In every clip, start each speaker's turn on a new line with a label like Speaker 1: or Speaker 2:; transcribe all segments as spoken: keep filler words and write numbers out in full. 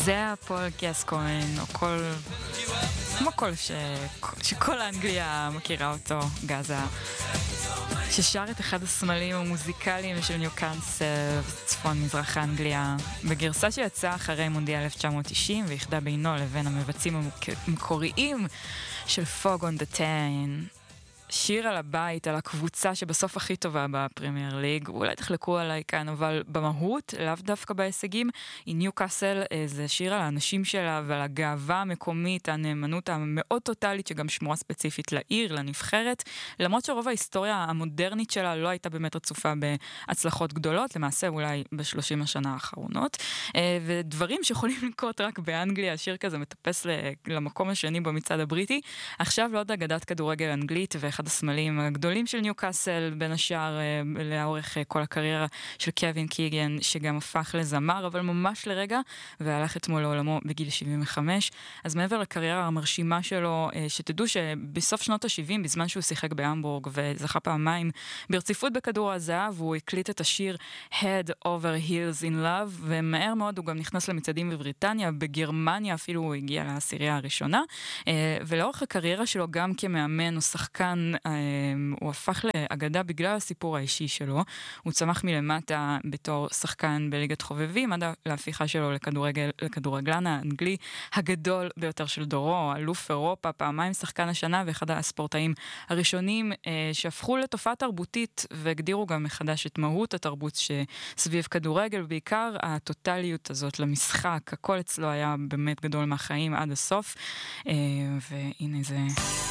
Speaker 1: זה היה פול גסקוין, או כל... כמו כל ש... שכל האנגליה מכירה אותו, גאזה, ששר את אחד הסמלים המוזיקליים של ניוקאסל, צפון מזרח האנגליה, בגרסה שיצאה אחרי מונדיאל אלף תשע מאות תשעים, ויחדה בינו לבין המבצעים המקוריים של Fog on the Town. שיר על הבית, על הקבוצה שבסוף הכי טובה בפרמייר ליג, אולי תחלקו עליי כאן, אבל במהות, לאו דווקא בהישגים, היא ניוקאסל, זה שיר על האנשים שלה ועל הגאווה המקומית, הנאמנות המאוד טוטלית, שגם שמורה ספציפית לעיר, לנבחרת, למרות שרוב ההיסטוריה המודרנית שלה לא הייתה באמת רצופה בהצלחות גדולות, למעשה אולי בשלושים השנה האחרונות, ודברים שיכולים לקרות רק באנגליה, השיר כזה מטפס למקום השני במצעד הבריטי, עכשיו לעוד אגדת כדורגל אנגלית, אחד הסמלים הגדולים של ניוקאסל, בין השאר לאורך כל הקריירה של קווין קיגן, שגם הפך לזמר, אבל ממש לרגע, והלך אתמול לעולמו בגיל שבעים וחמש. אז מעבר לקריירה המרשימה שלו, שתדעו שבסוף שנות ה-שבעים, בזמן שהוא שיחק בהמבורג, וזכה פעמיים ברציפות בכדור הזהב, הוא הקליט את השיר Head Over Heels in Love, ומהר מאוד הוא גם נכנס למצעדים בבריטניה, בגרמניה אפילו הוא הגיע לעשירייה הראשונה, ולאורך הקריירה שלו גם כמאמן או שחקן, הוא הפך לאגדה בגלל הסיפור האישי שלו. הוא צמח מלמטה בתור שחקן בליגת חובבים, עד להפיכה שלו לכדורגל, לכדורגלן האנגלי הגדול ביותר של דורו, אלוף אירופה, פעמיים שחקן השנה, ואחד הספורטאים הראשונים שהפכו לתופעה תרבותית, והגדירו גם מחדש את מהות התרבות שסביב כדורגל, בעיקר הטוטליות הזאת למשחק, הכל אצלו היה באמת גדול מהחיים עד הסוף, והנה זה...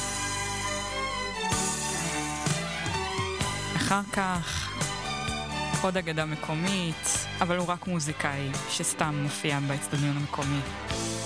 Speaker 1: אחר כך, עוד אגדה מקומית, אבל הוא רק מוזיקאי שסתם מופיע באצטדיון המקומי.